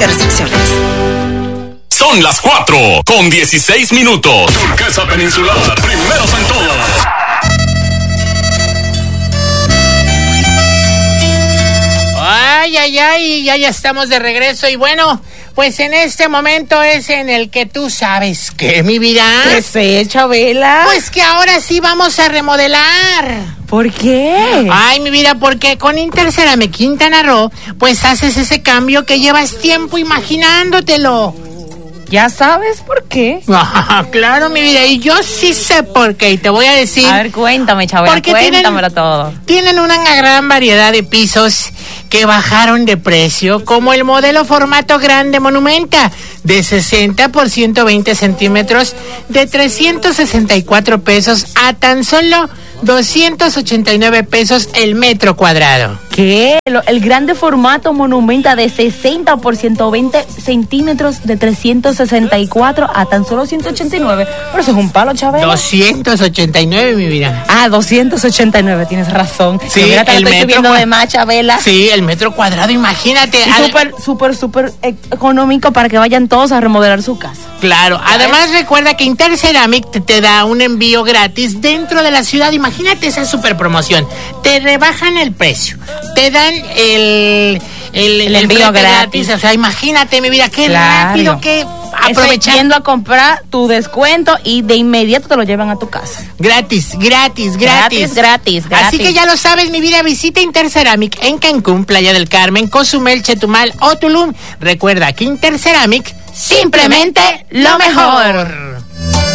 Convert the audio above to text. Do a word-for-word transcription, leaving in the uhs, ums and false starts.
Aplica restricciones. Son las cuatro con dieciséis minutos. Turquesa Peninsular, primeros en todo. Ay, ay, ay, ya, ya estamos de regreso y bueno, pues en este momento es en el que tú sabes que, mi vida. ¿Qué sé, Chabela? Pues que ahora sí vamos a remodelar. ¿Por qué? Ay, mi vida, porque con Interceramic Quintana Roo, pues haces ese cambio que llevas tiempo imaginándotelo. ¿Ya sabes por qué? Ah, claro, mi vida, y yo sí sé por qué, y te voy a decir... A ver, cuéntame, Chabela, porque cuéntamelo tienen, todo. Tienen una gran variedad de pisos que bajaron de precio, como el modelo formato grande Monumenta, de sesenta por ciento veinte centímetros, de trescientos sesenta y cuatro pesos a tan solo doscientos ochenta y nueve pesos el metro cuadrado. ¿Qué? El grande formato Monumenta de sesenta por ciento veinte centímetros, de trescientos sesenta y cuatro a tan solo ciento ochenta y nueve. Pero eso es un palo, Chabela. doscientos ochenta y nueve, mi vida. Ah, doscientos ochenta y nueve, tienes razón. Sí, mira, te el lo estoy metro subiendo cua- de más, Chabela. Sí, el metro cuadrado, imagínate. Y Ad- súper, súper, súper económico para que vayan todos a remodelar su casa. Claro, además recuerda que Interceramic te, te da un envío gratis dentro de la ciudad. Imagínate esa super promoción. Te rebajan el precio, te dan el, el, El envío flete gratis. O sea, imagínate, mi vida, qué Claro. rápido, qué aprovechar. Yendo a comprar tu descuento y de inmediato te lo llevan a tu casa. Gratis, gratis, gratis. Gratis, gratis, gratis. Así que ya lo sabes, mi vida, visita Interceramic en Cancún, Playa del Carmen, Cozumel, Chetumal o Tulum. Recuerda que Interceramic, simplemente lo mejor.